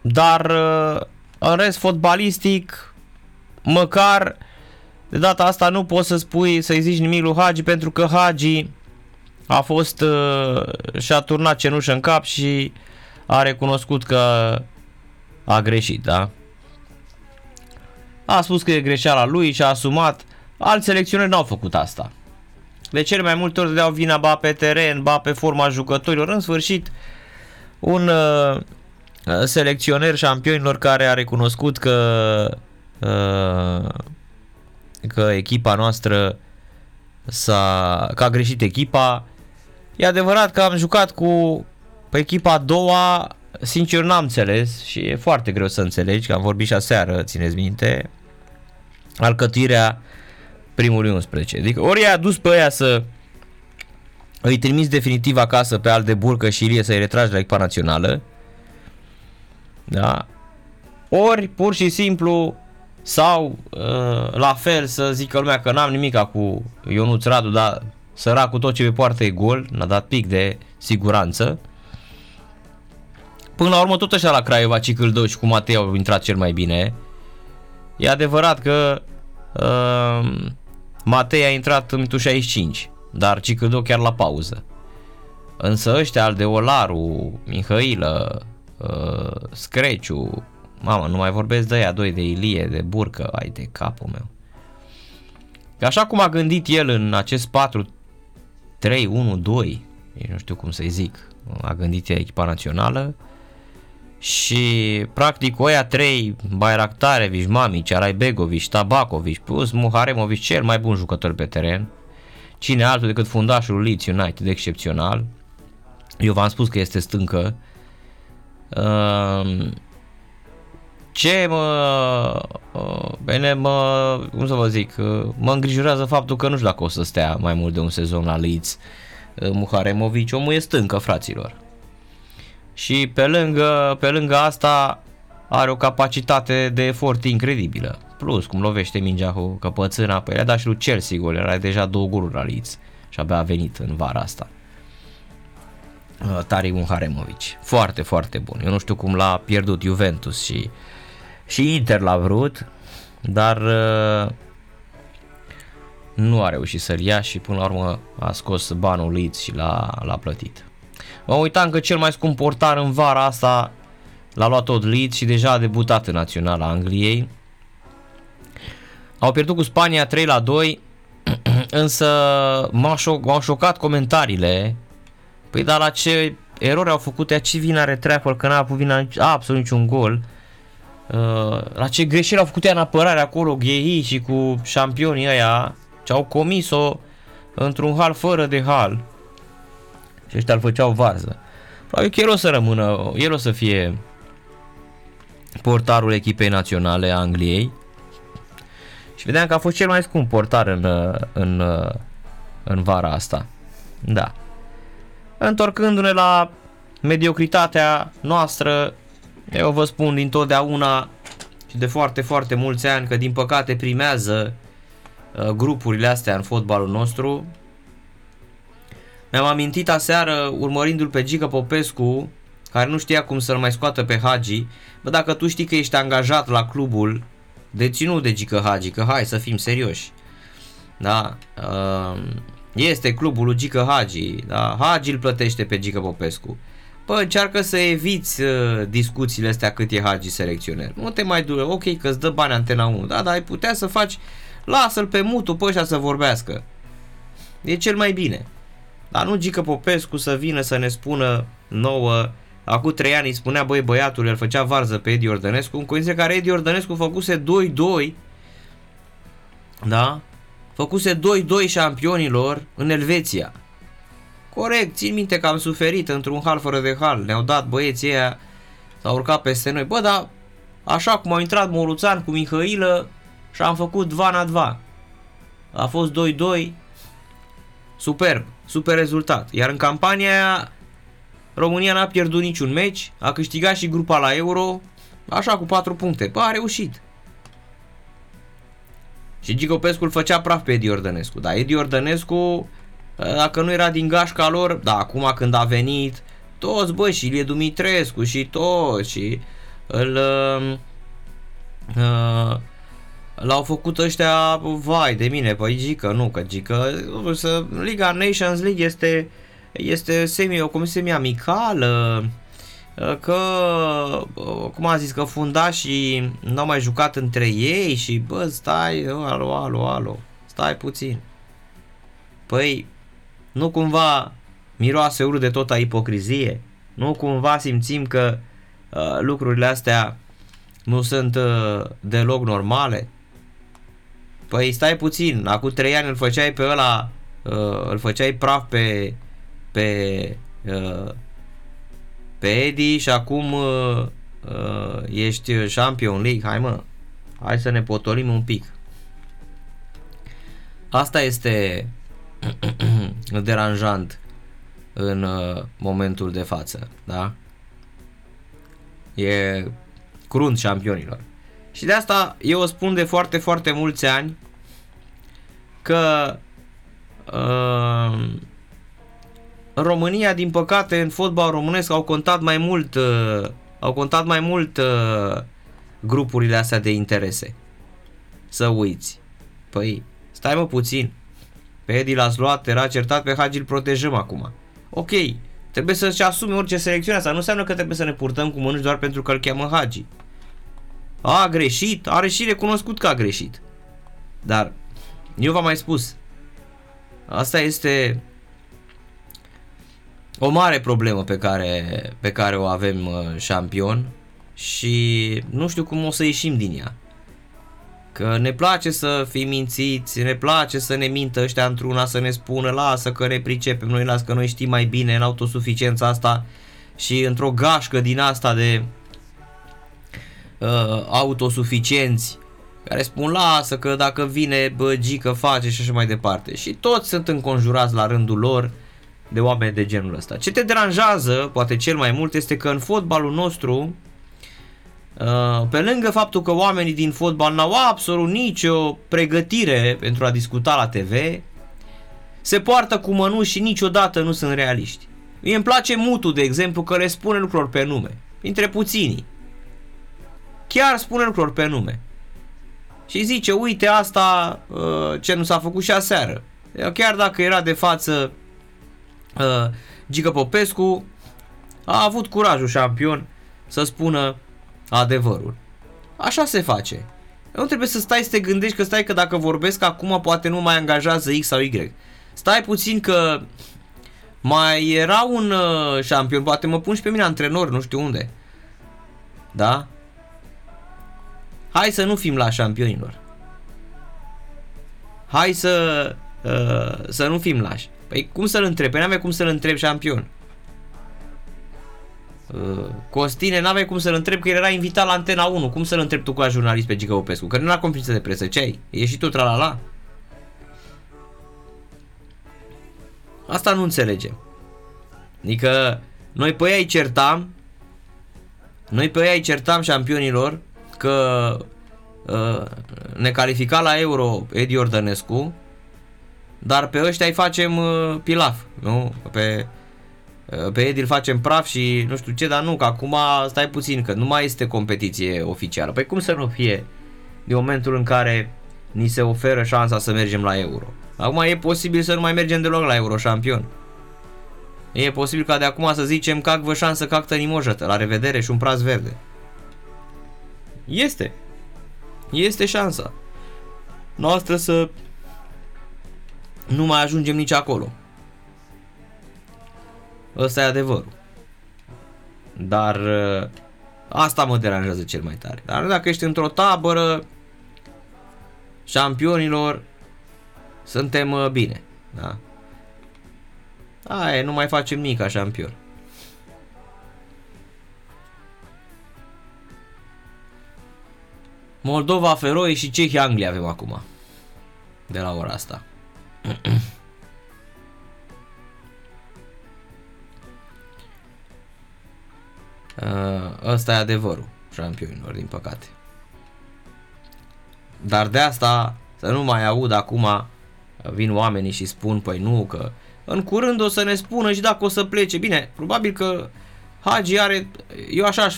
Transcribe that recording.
dar în rest fotbalistic, măcar de data asta nu poți să-i zici nimic lui Hagi, pentru că Hagi a fost și-a turnat cenușă în cap și a recunoscut că a greșit, da? A spus că e greșeala lui și a asumat. Alți selecționeri n-au făcut asta. De cele mai multe ori dădeau vina ba pe teren, ba pe forma jucătorilor. În sfârșit, un selecționer șampionilor care a recunoscut că echipa noastră că a greșit echipa. E adevărat că am jucat cu echipa a doua, sincer n-am înțeles și e foarte greu să înțelegi, că am vorbit și aseară, țineți minte, alcătuirea primului 11. Adică ori i-a dus pe aia să îi trimiți definitiv acasă pe Aldeburcă și Ilie să-i retragi la echipa națională, da? Ori pur și simplu sau la fel să zică lumea că n-am nimica cu Ionuț Radu, dar săracul tot ce pe poartă e gol, n-a dat pic de siguranță. Până la urmă tot așa la Craiova, Cicâldău și cu Matei au intrat cel mai bine. E adevărat că Matei a intrat în minutul 65, dar Cicâldău chiar la pauză. Însă ăștia, Aldeolaru, Mihailă, Screciu, mamă, nu mai vorbesc de aia doi, de Ilie, de Burcă, ai de capul meu. Așa cum a gândit el în acest 4-3-1-2, nu știu cum să-i zic, a gândit el echipa națională și practic oia 3, Bayraktarevic, Mamic, Araibegovic, Tabakovic plus Muharemovic, cel mai bun jucător pe teren, cine altul decât fundașul Leeds United, excepțional. Eu v-am spus că este stâncă. Ce cum să vă zic, mă îngrijorează faptul că nu știu dacă o să stea mai mult de un sezon la Leeds Muharemovic. Omul e stâncă, fraților. Și pe lângă asta are o capacitate de efort incredibilă. Plus cum lovește mingea cu căpățâna, pe el a dat și lui Chelsea gol, era deja 2 goluri la Leeds și abia a venit în vara asta. Tariq Muharemovic, foarte, foarte bun. Eu nu știu cum l-a pierdut Juventus și Inter l-a vrut, dar nu a reușit să-l ia și până la urmă a scos banul Leeds și l-a plătit. Mă uitam că cel mai scump portar în vara asta l-a luat tot Leeds și deja a debutat în Naționala Angliei. Au pierdut cu Spania 3-2, însă m-au șocat comentariile. Păi dar la ce erori au făcut, ce vină are Trafford că n-a avut vina absolut niciun gol. La ce greșeli au făcut ea în apărare acolo, Ghehi și cu șampionii ăia, ce au comis-o într-un hal fără de hal. Și ăștia îl făceau varză. Probabil că el o să rămână, el o să fie portarul echipei naționale a Angliei. Și vedeam că a fost cel mai scump portar în vara asta. Da. Întorcându-ne la mediocritatea noastră, eu vă spun dintotdeauna și de foarte, foarte mulți ani că din păcate primează grupurile astea în fotbalul nostru. Mi-am amintit aseară, urmărindu-l pe Gică Popescu, care nu știa cum să-l mai scoată pe Hagi. Bă, dacă tu știi că ești angajat la clubul deținut de Gică Hagi, că hai să fim serioși, da? Este clubul lui Gică Hagi, da? Hagi îl plătește pe Gică Popescu. Bă, încearcă să eviți discuțiile astea cât e Hagi selecționer. Nu te mai dură, ok că îți dă bani Antena 1, da, dar ai putea să faci, lasă-l pe mutul pe ăștia să vorbească. E cel mai bine. Dar nu Gică Popescu să vină să ne spună nouă. Acum 3 ani îi spunea, băi, băiatul, el făcea varză pe Edi Ordănescu, în condiție care Edi Ordănescu făcuse 2-2, da? Făcuse 2-2 șampionilor în Elveția. Corect, țin minte că am suferit într-un hal fără de hal. Ne-au dat băieții ăia, s-au urcat peste noi. Bă, dar așa cum au intrat Moruțan cu Mihailă și am făcut 2-2. A fost 2-2. Superb, super rezultat. Iar în campania aia România n-a pierdut niciun meci, a câștigat și grupa la Euro, așa cu 4 puncte. Bă, a reușit. Și Gică Popescu îl făcea praf pe Edi Ordănescu. Dar Edi Ordănescu, dacă nu era din gașca lor, da, acum când a venit, toți, bă, și Ilie Dumitrescu și toți, și îl l-au făcut ăștia, vai de mine, păi Gică, nu, că Gică, Liga Nations League este semi-amicală, că, cum a zis, că fundașii n-au mai jucat între ei și, bă, stai, alo, stai puțin. Păi, nu cumva miroase urât de tot a ipocrizie? Nu cumva simțim că lucrurile astea nu sunt deloc normale? Păi stai puțin, acum 3 ani îl făceai pe ăla, îl făceai praf pe Edi și acum ești Champions League. Hai să ne potolim un pic. Asta este deranjant în momentul de față, da? E crunt șampionilor. Și de asta eu o spun de foarte, foarte mulți ani că în România, din păcate, în fotbal românesc au contat mai mult grupurile astea de interese. Să uiți. Păi, stai mă puțin. Pe Edi l-ați luat, era certat, pe Hagi îl protejăm acum. Ok, trebuie să-și asume orice selecțiune asta. Nu înseamnă că trebuie să ne purtăm cu mânuși doar pentru că îl cheamă Hagi. A greșit, are și recunoscut că a greșit. Dar, eu v-am mai spus, asta este o mare problemă pe care o avem șampion și nu știu cum o să ieșim din ea. Că ne place să fim mințiți, ne place să ne mintă ăștia într-una, să ne spună lasă că ne pricepem noi, lasă că noi știm mai bine în autosuficiența asta și într-o gașcă din asta de autosuficienți care spun lasă că dacă vine Gică face și așa mai departe. Și toți sunt înconjurați la rândul lor de oameni de genul ăsta. Ce te deranjează, poate cel mai mult, este că în fotbalul nostru, pe lângă faptul că oamenii din fotbal n-au absolut nicio pregătire pentru a discuta la TV, se poartă cu mănuși și niciodată nu sunt realiști. Mie îmi place Mutu, de exemplu, că le spune lucruri pe nume, dintre puținii. Chiar spune lucruri pe nume. Și zice, uite asta ce nu s-a făcut și aseară. Chiar dacă era de față Gică Popescu, a avut curajul șampion să spună adevărul. Așa se face. Nu trebuie să stai să te gândești că dacă vorbesc acum poate nu mai angajează X sau Y. Stai puțin că mai era un șampion, poate mă pun și pe mine antrenor, nu știu unde. Da? Hai să nu fim la șampionilor. Hai să nu fim lași. Păi cum să-l întreb? Păi n-avea cum să-l întreb șampion. Costine, n-avea cum să-l întreb că el era invitat la Antena 1. Cum să-l întreb tu ca jurnalist pe Gică Popescu? Că nu la conferință de presă. Ce ai? E și tu tralala? Asta nu înțelegem. Adică noi pe ei certam șampionilor că ne califica la Euro Edi Ordănescu, dar pe ăștia îi facem pilaf, nu? Pe Edi îl facem praf și nu știu ce, dar nu, că acum stai puțin, că nu mai este competiție oficială. Păi cum să nu fie din momentul în care ni se oferă șansa să mergem la Euro? Acum e posibil să nu mai mergem deloc la Euro, șampion. E posibil ca de acum să zicem cac vă șansă, cac tănimojătă, la revedere și un praz verde. Este șansa noastră să nu mai ajungem nici acolo. Ăsta e adevărul. Dar asta mă deranjează cel mai tare. Dar dacă ești într-o tabără șampionilor, suntem bine. Da? Aia, nu mai facem nimic ca șampion. Moldova, Feroe și Cehia, Anglia avem acum. De la ora asta. Ăsta e adevărul șampionilor, din păcate. Dar de asta să nu mai aud acum, vin oamenii și spun, păi nu, că în curând o să ne spună și dacă o să plece. Bine, probabil că Hagi are, eu așa aș